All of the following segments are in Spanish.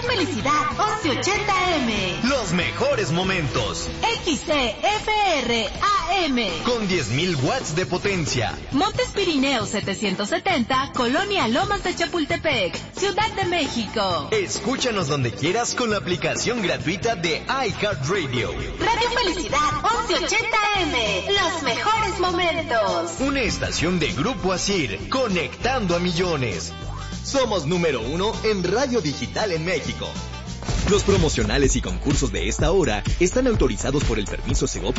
Felicidad 1180M. Los mejores momentos. XCFR AM. Con 10.000 watts de potencia. Montes Pirineos 770, Colonia Lomas de Chapultepec, Ciudad de México. Escúchanos donde quieras con la aplicación gratuita de iHeartRadio. Radio Felicidad 1180M. Los mejores momentos. Una estación de Grupo Asir, conectando a millones. Somos número 1 en radio digital en México. Los promocionales y concursos de esta hora están autorizados por el permiso Segov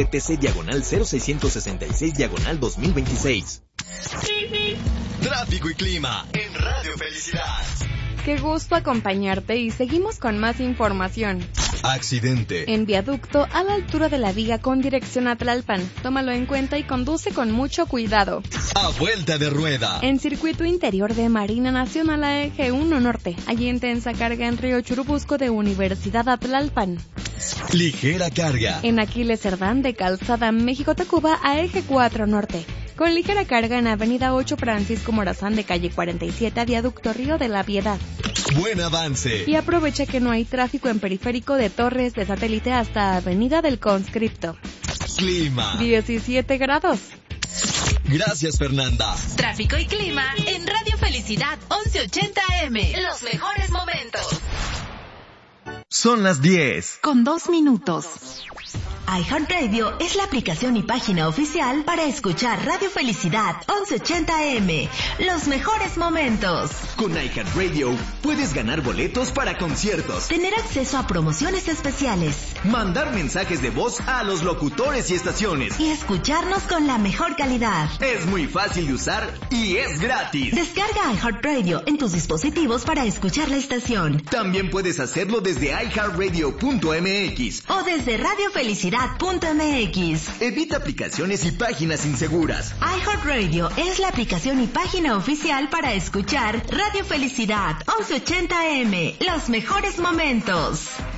DGRTC/0666/2026. Tráfico y clima en Radio Felicidad. Qué gusto acompañarte y seguimos con más información. Accidente. En viaducto a la altura de la viga con dirección a Tlalpan. Tómalo en cuenta y conduce con mucho cuidado. A vuelta de rueda. En circuito interior de Marina Nacional a eje 1 norte. Allí intensa carga en Río Churubusco de Universidad a Tlalpan. Ligera carga. En Aquiles Cerdán de Calzada México-Tacuba a eje 4 norte. Con ligera carga en Avenida 8 Francisco Morazán de calle 47 a Viaducto Río de la Piedad. Buen avance. Y aprovecha que no hay tráfico en periférico de Torres de Satélite hasta Avenida del Conscripto. Clima. 17 grados. Gracias, Fernanda. Tráfico y clima en Radio Felicidad 1180M. Los mejores momentos. Son las 10. Con 2 minutos. iHeartRadio es la aplicación y página oficial para escuchar Radio Felicidad 1180M. Los mejores momentos. Con iHeartRadio puedes ganar boletos para conciertos, Tener acceso a promociones especiales mandar mensajes de voz a los locutores y estaciones. y escucharnos con la mejor calidad. Es muy fácil de usar y es gratis. Descarga iHeartRadio en tus dispositivos para escuchar la estación. También puedes hacerlo desde iHeartRadio.mx O desde radiofelicidad.mx. Evita aplicaciones y páginas inseguras. iHeartRadio es la aplicación y página oficial para escuchar Radio Felicidad 1180M. Los mejores momentos.